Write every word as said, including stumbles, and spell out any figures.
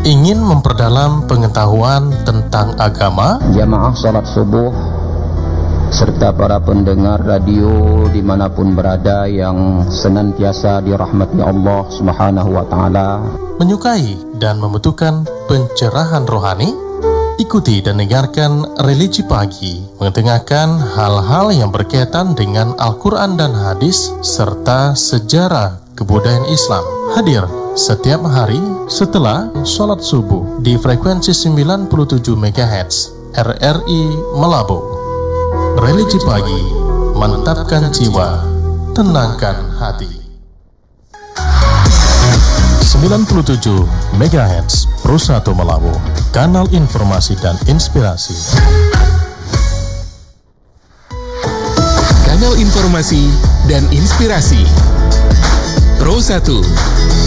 Ingin memperdalam pengetahuan tentang agama? Jamaah salat subuh serta para pendengar radio dimanapun berada yang senantiasa dirahmati Allah Subhanahu wa Ta'ala, menyukai dan membutuhkan pencerahan rohani? Ikuti dan dengarkan Religi Pagi, mengetengahkan hal-hal yang berkaitan dengan Al-Quran dan hadis serta sejarah kebudayaan Islam. Hadir setiap hari setelah sholat subuh di frekuensi sembilan puluh tujuh megahertz R R I Malabo. Religi Pagi, mantapkan jiwa, tenangkan hati. sembilan puluh tujuh megahertz Pro satu Malabo, kanal informasi dan inspirasi. Kanal informasi dan inspirasi Pro satu.